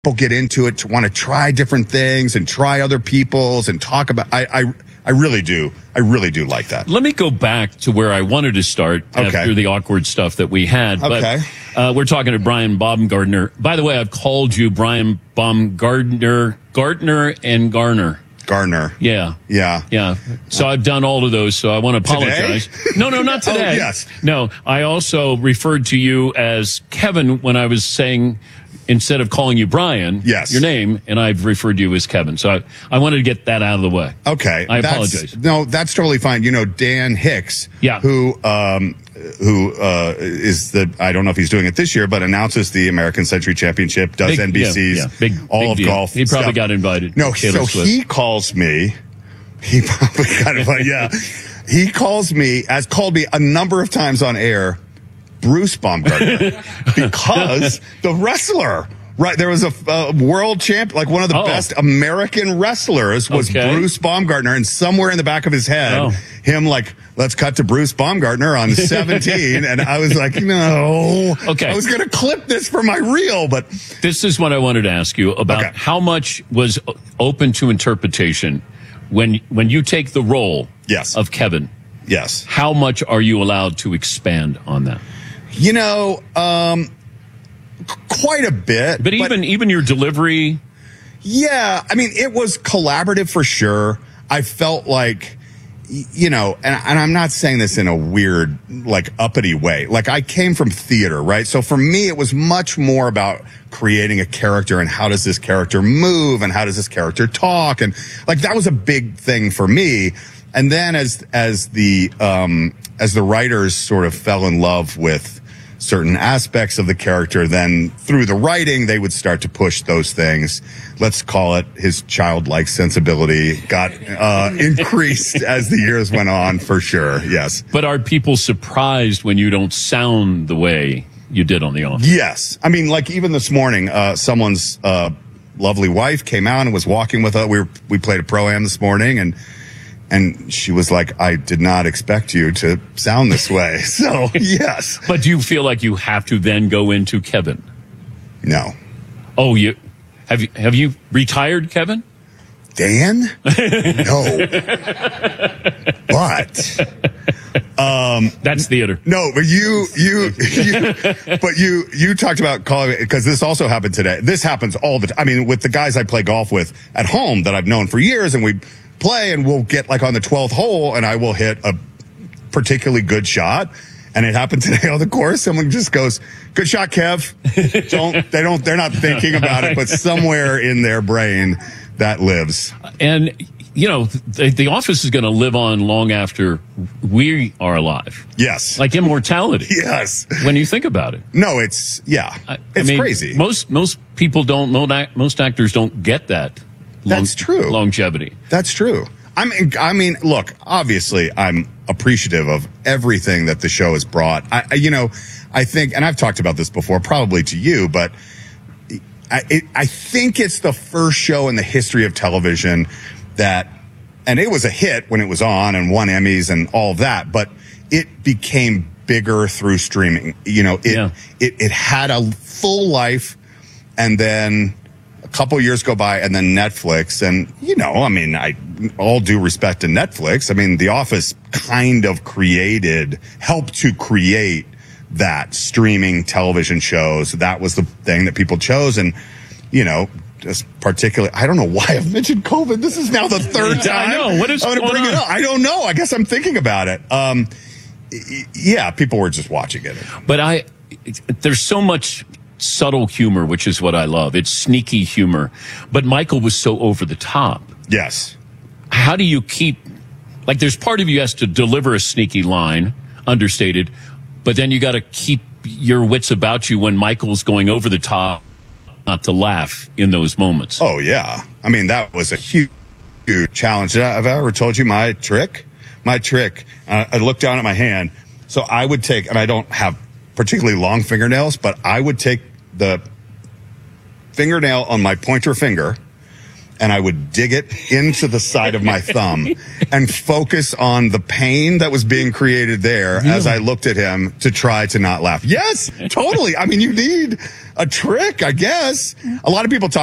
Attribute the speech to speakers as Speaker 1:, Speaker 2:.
Speaker 1: people get into it to want to try different things and try other people's and talk about. I really do. I really do like that.
Speaker 2: Let me go back to where I wanted to start after the awkward stuff that we had.
Speaker 1: Okay.
Speaker 2: But we're talking to Brian Baumgartner. By the way, I've called you Brian Baumgartner, Gartner and Garner.
Speaker 1: Garner.
Speaker 2: Yeah.
Speaker 1: Yeah.
Speaker 2: Yeah. So I've done all of those, so I want to apologize.
Speaker 1: Today?
Speaker 2: No, not today.
Speaker 1: Oh, yes.
Speaker 2: No, I also referred to you as Kevin when I was saying, instead of calling you Brian,
Speaker 1: yes,
Speaker 2: your name, and I've referred to you as Kevin. So I wanted to get that out of the way.
Speaker 1: Okay.
Speaker 2: I apologize.
Speaker 1: No, that's totally fine. You know, Dan Hicks, who is I don't know if he's doing it this year, but announces the American Century Championship, does NBC's
Speaker 2: big
Speaker 1: all of
Speaker 2: deal.
Speaker 1: golf.
Speaker 2: He probably
Speaker 1: stuff.
Speaker 2: got invited.
Speaker 1: No, so he calls me. He probably got invited. Yeah, he called me a number of times on air, Bruce Baumgartner, because the wrestler. Right, there was a world champ, like one of the best American wrestlers was Bruce Baumgartner, and somewhere in the back of his head, him like, let's cut to Bruce Baumgartner on 17, and I was like, no.
Speaker 2: Okay.
Speaker 1: I was going to clip this for my reel, but...
Speaker 2: This is what I wanted to ask you about how much was open to interpretation when you take the role of Kevin.
Speaker 1: Yes.
Speaker 2: How much are you allowed to expand on that?
Speaker 1: You know, quite a bit.
Speaker 2: But even your delivery?
Speaker 1: Yeah. I mean, it was collaborative for sure. I felt like, you know, and I'm not saying this in a weird, like, uppity way. Like, I came from theater, right? So for me, it was much more about creating a character and how does this character move and how does this character talk? And, like, that was a big thing for me. And then as the writers sort of fell in love with certain aspects of the character, then through the writing, they would start to push those things. Let's call it his childlike sensibility got increased as the years went on, for sure. Yes.
Speaker 2: But are people surprised when you don't sound the way you did on The Office?
Speaker 1: Yes. I mean, like even this morning, someone's lovely wife came out and was walking with us. We played a Pro-Am this morning, and she was like, I did not expect you to sound this way. So, yes.
Speaker 2: But do you feel like you have to then go into Kevin?
Speaker 1: No.
Speaker 2: Oh, have you retired, Kevin?
Speaker 1: Dan? No. But
Speaker 2: that's theater.
Speaker 1: No, but you talked about calling it, because this also happened today. This happens all the time. I mean, with the guys I play golf with at home that I've known for years, and we play and we'll get like on the 12th hole and I will hit a particularly good shot. And it happened today on the course. Someone just goes, good shot, Kev. They're not thinking about it, but somewhere in their brain that lives.
Speaker 2: And, you know, the Office is going to live on long after we are alive.
Speaker 1: Yes.
Speaker 2: Like immortality.
Speaker 1: Yes.
Speaker 2: When you think about it.
Speaker 1: No, it's crazy.
Speaker 2: Most people don't know that. Most actors don't get that.
Speaker 1: That's true.
Speaker 2: Longevity.
Speaker 1: That's true. I mean, look, obviously I'm appreciative of everything that the show has brought. I think, and I've talked about this before, probably to you, but I think it's the first show in the history of television that, and it was a hit when it was on and won Emmys and all of that, but it became bigger through streaming. You know, it had a full life, and then a couple years go by, and then Netflix, and, you know, I mean, all due respect to Netflix, I mean, The Office kind of helped to create that streaming television shows. That was the thing that people chose, and, you know, just particularly, I don't know why I've mentioned COVID. This is now the third time.
Speaker 2: I know. What is going on?
Speaker 1: It up. I don't know. I guess I'm thinking about it. Yeah, people were just watching it.
Speaker 2: But there's so much subtle humor, which is what I love. It's sneaky humor. But Michael was so over the top.
Speaker 1: Yes.
Speaker 2: How do you keep, like, there's part of you has to deliver a sneaky line, understated, but then you got to keep your wits about you when Michael's going over the top, not to laugh in those moments.
Speaker 1: Oh, yeah. I mean, that was a huge challenge. Have I ever told you my trick? My trick, I looked down at my hand. So I would take, and I don't have particularly long fingernails, but I would take the fingernail on my pointer finger and I would dig it into the side of my thumb and focus on the pain that was being created there as I looked at him to try to not laugh. Yes, totally. I mean, you need a trick, I guess. A lot of people talk